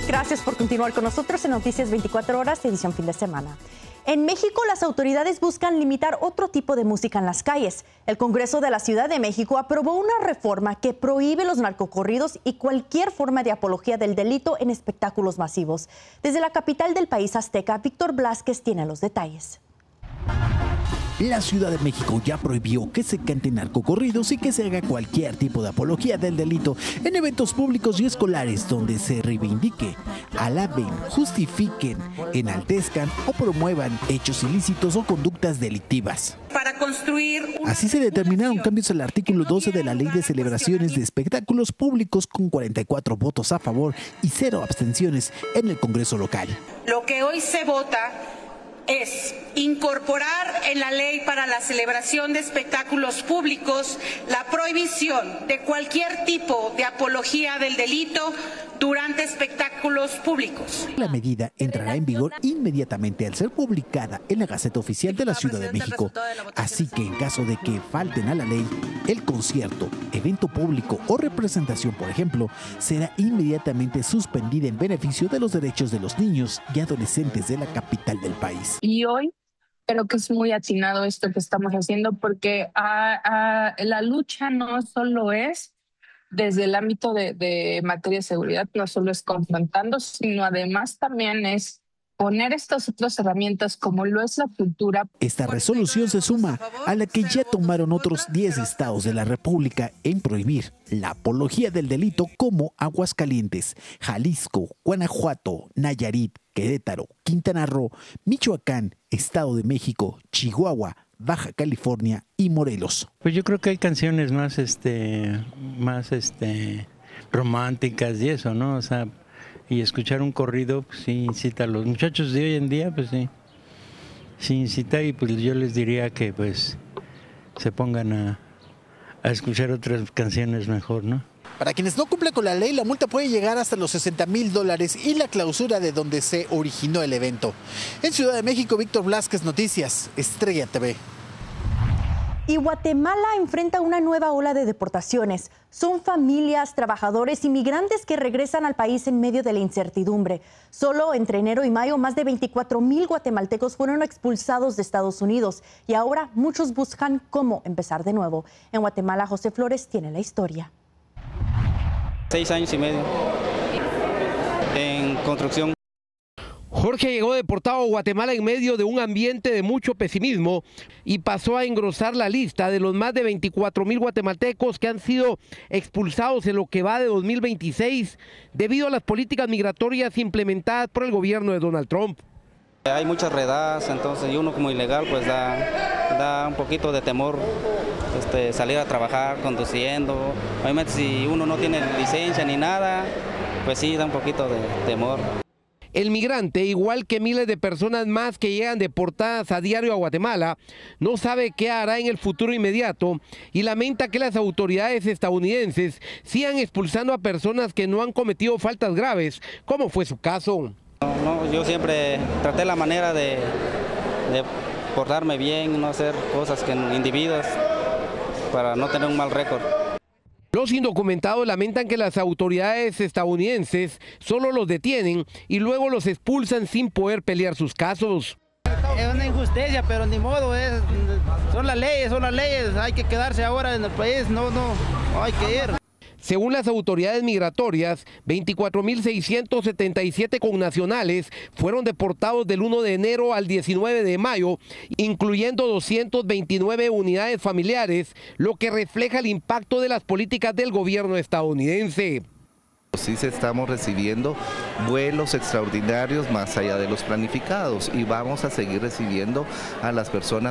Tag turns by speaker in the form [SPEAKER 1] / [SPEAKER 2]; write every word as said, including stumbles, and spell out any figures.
[SPEAKER 1] Gracias por continuar con nosotros en Noticias veinticuatro horas, edición fin de semana. En México, las autoridades buscan limitar otro tipo de música en las calles. El Congreso de la Ciudad de México aprobó una reforma que prohíbe los narcocorridos y cualquier forma de apología del delito en espectáculos masivos. Desde la capital del país azteca, Víctor Blázquez tiene los detalles.
[SPEAKER 2] La Ciudad de México ya prohibió que se canten narcocorridos y que se haga cualquier tipo de apología del delito en eventos públicos y escolares donde se reivindique, alaben, justifiquen, enaltezcan o promuevan hechos ilícitos o conductas delictivas.
[SPEAKER 3] Para construir una...
[SPEAKER 2] Así se determinaron cambios al artículo doce de la Ley de Celebraciones de Espectáculos Públicos con cuarenta y cuatro votos a favor y cero abstenciones en el Congreso local.
[SPEAKER 3] Lo que hoy se vota es incorporar en la ley para la celebración de espectáculos públicos la prohibición de cualquier tipo de apología del delito durante espectáculos públicos.
[SPEAKER 2] La medida entrará en vigor inmediatamente al ser publicada en la Gaceta Oficial de la Ciudad de México. Así que en caso de que falten a la ley, el concierto, evento público o representación, por ejemplo, será inmediatamente suspendida en beneficio de los derechos de los niños y adolescentes de la capital del país.
[SPEAKER 4] Y hoy creo que es muy atinado esto que estamos haciendo porque a, a, la lucha no solo es desde el ámbito de, de materia de seguridad, no solo es confrontando, sino además también es poner estas otras herramientas como lo es la cultura.
[SPEAKER 2] Esta resolución se suma a la que ya tomaron otros diez estados de la República en prohibir la apología del delito como Aguascalientes, Jalisco, Guanajuato, Nayarit, Querétaro, Quintana Roo, Michoacán, Estado de México, Chihuahua, Baja California y Morelos.
[SPEAKER 5] Pues yo creo que hay canciones más, este, más, este, románticas y eso, ¿no? O sea, y escuchar un corrido, pues sí incita a los muchachos de hoy en día, pues sí, sí incita y pues yo les diría que pues se pongan a, a escuchar otras canciones mejor, ¿no?
[SPEAKER 2] Para quienes no cumplen con la ley, la multa puede llegar hasta los sesenta mil dólares y la clausura de donde se originó el evento. En Ciudad de México, Víctor Blázquez, Noticias, Estrella T V.
[SPEAKER 1] Y Guatemala enfrenta una nueva ola de deportaciones. Son familias, trabajadores y migrantes que regresan al país en medio de la incertidumbre. Solo entre enero y mayo, más de veinticuatro mil guatemaltecos fueron expulsados de Estados Unidos y ahora muchos buscan cómo empezar de nuevo. En Guatemala, José Flores tiene la historia.
[SPEAKER 6] Seis años y medio en construcción.
[SPEAKER 7] Jorge llegó deportado a Guatemala en medio de un ambiente de mucho pesimismo y pasó a engrosar la lista de los más de veinticuatro mil guatemaltecos que han sido expulsados en lo que va de dos mil veintiséis debido a las políticas migratorias implementadas por el gobierno de Donald Trump.
[SPEAKER 6] Hay muchas redadas, entonces y uno como ilegal pues da, da un poquito de temor este, salir a trabajar conduciendo. Obviamente si uno no tiene licencia ni nada, pues sí da un poquito de temor.
[SPEAKER 7] El migrante, igual que miles de personas más que llegan deportadas a diario a Guatemala, no sabe qué hará en el futuro inmediato y lamenta que las autoridades estadounidenses sigan expulsando a personas que no han cometido faltas graves, como fue su caso.
[SPEAKER 6] No, no, yo siempre traté la manera de, de portarme bien, no hacer cosas que individuos para no tener un mal récord.
[SPEAKER 7] Los indocumentados lamentan que las autoridades estadounidenses solo los detienen y luego los expulsan sin poder pelear sus casos.
[SPEAKER 8] Es una injusticia, pero ni modo, es, son las leyes, son las leyes, hay que quedarse ahora en el país, no, no, no hay que ir.
[SPEAKER 7] Según las autoridades migratorias, veinticuatro mil seiscientos setenta y siete connacionales fueron deportados del uno de enero al diecinueve de mayo, incluyendo doscientas veintinueve unidades familiares, lo que refleja el impacto de las políticas del gobierno estadounidense.
[SPEAKER 9] Sí se estamos recibiendo vuelos extraordinarios más allá de los planificados y vamos a seguir recibiendo a las personas